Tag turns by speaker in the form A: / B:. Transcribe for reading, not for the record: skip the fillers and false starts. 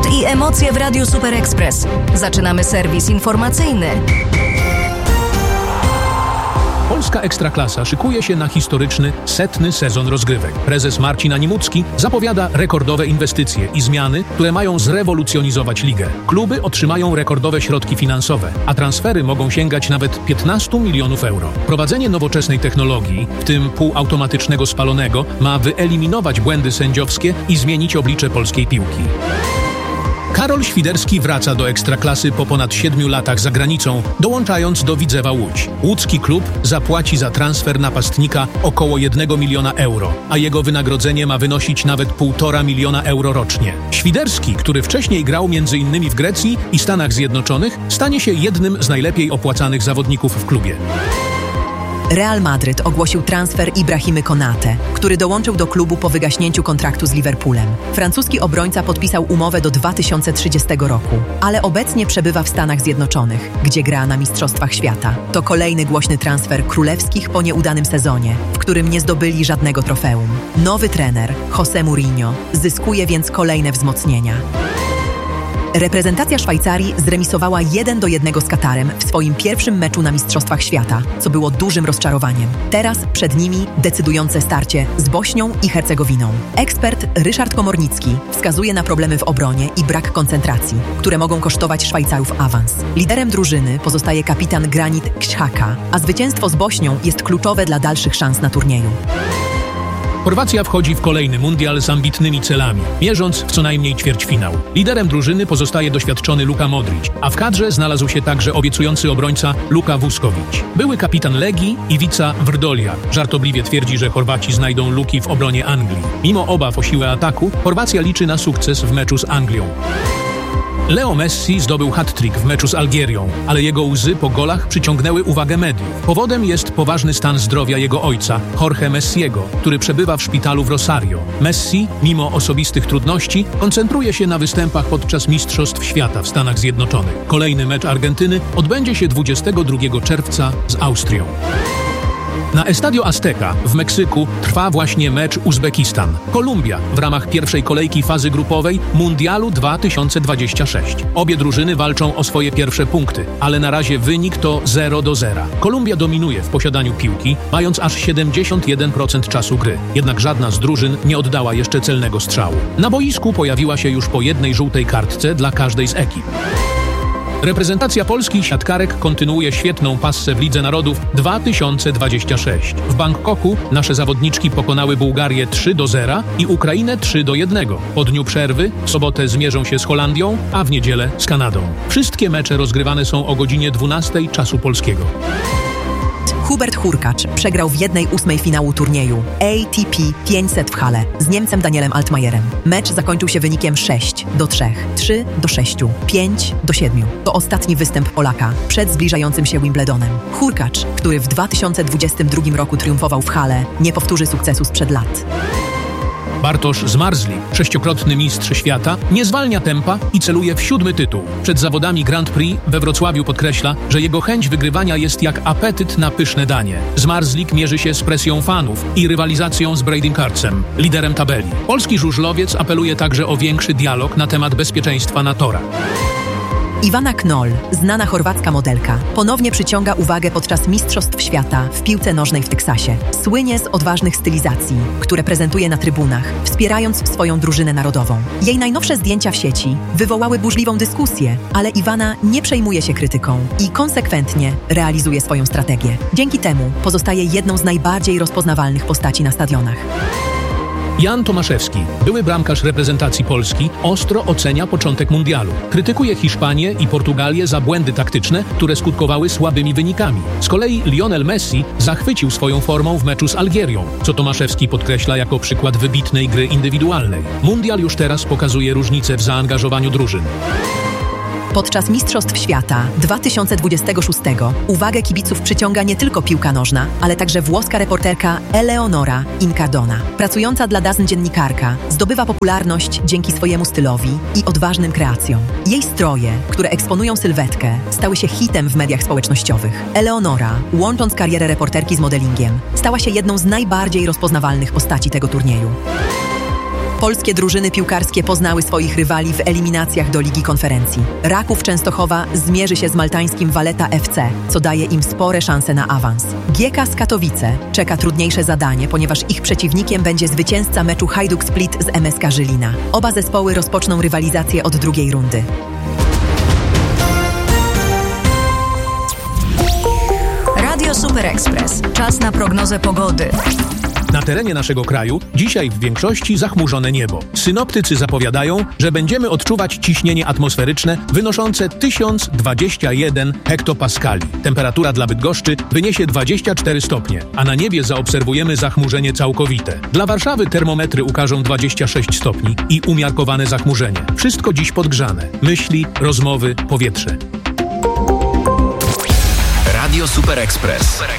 A: i emocje w Radiu Super Express. Zaczynamy serwis informacyjny.
B: Polska Ekstraklasa szykuje się na historyczny 100. sezon rozgrywek. Prezes Marcin Animucki zapowiada rekordowe inwestycje i zmiany, które mają zrewolucjonizować ligę. Kluby otrzymają rekordowe środki finansowe, a transfery mogą sięgać nawet 15 milionów euro. Prowadzenie nowoczesnej technologii, w tym półautomatycznego spalonego, ma wyeliminować błędy sędziowskie i zmienić oblicze polskiej piłki. Karol Świderski wraca do Ekstraklasy po ponad 7 latach za granicą, dołączając do Widzewa Łódź. Łódzki klub zapłaci za transfer napastnika około 1 miliona euro, a jego wynagrodzenie ma wynosić nawet 1,5 miliona euro rocznie. Świderski, który wcześniej grał m.in. w Grecji i Stanach Zjednoczonych, stanie się jednym z najlepiej opłacanych zawodników w klubie.
C: Real Madryt ogłosił transfer Ibrahimy Konate, który dołączył do klubu po wygaśnięciu kontraktu z Liverpoolem. Francuski obrońca podpisał umowę do 2030 roku, ale obecnie przebywa w Stanach Zjednoczonych, gdzie gra na Mistrzostwach Świata. To kolejny głośny transfer królewskich po nieudanym sezonie, w którym nie zdobyli żadnego trofeum. Nowy trener, José Mourinho, zyskuje więc kolejne wzmocnienia. Reprezentacja Szwajcarii zremisowała 1-1 z Katarem w swoim pierwszym meczu na Mistrzostwach Świata, co było dużym rozczarowaniem. Teraz przed nimi decydujące starcie z Bośnią i Hercegowiną. Ekspert Ryszard Komornicki wskazuje na problemy w obronie i brak koncentracji, które mogą kosztować Szwajcarów awans. Liderem drużyny pozostaje kapitan Granit Xhaka, a zwycięstwo z Bośnią jest kluczowe dla dalszych szans na turnieju.
B: Chorwacja wchodzi w kolejny mundial z ambitnymi celami, mierząc w co najmniej ćwierćfinał. Liderem drużyny pozostaje doświadczony Luka Modrić, a w kadrze znalazł się także obiecujący obrońca Luka Vusković. Były kapitan Legii Ivica Vrdoljak żartobliwie twierdzi, że Chorwaci znajdą luki w obronie Anglii. Mimo obaw o siłę ataku, Chorwacja liczy na sukces w meczu z Anglią. Leo Messi zdobył hat-trick w meczu z Algierią, ale jego łzy po golach przyciągnęły uwagę mediów. Powodem jest poważny stan zdrowia jego ojca, Jorge Messiego, który przebywa w szpitalu w Rosario. Messi, mimo osobistych trudności, koncentruje się na występach podczas Mistrzostw Świata w Stanach Zjednoczonych. Kolejny mecz Argentyny odbędzie się 22 czerwca z Austrią. Na Estadio Azteca w Meksyku trwa właśnie mecz Uzbekistan. Kolumbia w ramach pierwszej kolejki fazy grupowej Mundialu 2026. Obie drużyny walczą o swoje pierwsze punkty, ale na razie wynik to 0-0. Kolumbia dominuje w posiadaniu piłki, mając aż 71% czasu gry. Jednak żadna z drużyn nie oddała jeszcze celnego strzału. Na boisku pojawiła się już po jednej żółtej kartce dla każdej z ekip. Reprezentacja Polski siatkarek kontynuuje świetną passę w Lidze Narodów 2026. W Bangkoku nasze zawodniczki pokonały Bułgarię 3-0 i Ukrainę 3-1. Po dniu przerwy w sobotę zmierzą się z Holandią, a w niedzielę z Kanadą. Wszystkie mecze rozgrywane są o godzinie 12 czasu polskiego.
C: Hubert Hurkacz przegrał w 1/8 finału turnieju ATP 500 w Halle z Niemcem Danielem Altmajerem. Mecz zakończył się wynikiem 6-3, 3-6, 5-7. To ostatni występ Polaka przed zbliżającym się Wimbledonem. Hurkacz, który w 2022 roku triumfował w Halle, nie powtórzy sukcesu sprzed lat.
B: Bartosz Zmarzlik, 6-krotny mistrz świata, nie zwalnia tempa i celuje w 7. tytuł. Przed zawodami Grand Prix we Wrocławiu podkreśla, że jego chęć wygrywania jest jak apetyt na pyszne danie. Zmarzlik mierzy się z presją fanów i rywalizacją z Bradym Karcem, liderem tabeli. Polski żużlowiec apeluje także o większy dialog na temat bezpieczeństwa na torach.
C: Ivana Knoll, znana chorwacka modelka, ponownie przyciąga uwagę podczas Mistrzostw Świata w piłce nożnej w Teksasie. Słynie z odważnych stylizacji, które prezentuje na trybunach, wspierając swoją drużynę narodową. Jej najnowsze zdjęcia w sieci wywołały burzliwą dyskusję, ale Ivana nie przejmuje się krytyką i konsekwentnie realizuje swoją strategię. Dzięki temu pozostaje jedną z najbardziej rozpoznawalnych postaci na stadionach.
B: Jan Tomaszewski, były bramkarz reprezentacji Polski, ostro ocenia początek mundialu. Krytykuje Hiszpanię i Portugalię za błędy taktyczne, które skutkowały słabymi wynikami. Z kolei Lionel Messi zachwycił swoją formą w meczu z Algierią, co Tomaszewski podkreśla jako przykład wybitnej gry indywidualnej. Mundial już teraz pokazuje różnice w zaangażowaniu drużyn.
C: Podczas Mistrzostw Świata 2026 uwagę kibiców przyciąga nie tylko piłka nożna, ale także włoska reporterka Eleonora Incardona. Pracująca dla DAZN dziennikarka zdobywa popularność dzięki swojemu stylowi i odważnym kreacjom. Jej stroje, które eksponują sylwetkę, stały się hitem w mediach społecznościowych. Eleonora, łącząc karierę reporterki z modelingiem, stała się jedną z najbardziej rozpoznawalnych postaci tego turnieju. Polskie drużyny piłkarskie poznały swoich rywali w eliminacjach do Ligi Konferencji. Raków Częstochowa zmierzy się z maltańskim Valletta FC, co daje im spore szanse na awans. GK z Katowice czeka trudniejsze zadanie, ponieważ ich przeciwnikiem będzie zwycięzca meczu Hajduk Split z MSK Żylina. Oba zespoły rozpoczną rywalizację od drugiej rundy.
A: Radio Super Express. Czas na prognozę pogody.
B: Na terenie naszego kraju dzisiaj w większości zachmurzone niebo. Synoptycy zapowiadają, że będziemy odczuwać ciśnienie atmosferyczne wynoszące 1021 hektopaskali. Temperatura dla Bydgoszczy wyniesie 24 stopnie, a na niebie zaobserwujemy zachmurzenie całkowite. Dla Warszawy termometry ukażą 26 stopni i umiarkowane zachmurzenie. Wszystko dziś podgrzane. Myśli, rozmowy, powietrze.
D: Radio Super Express.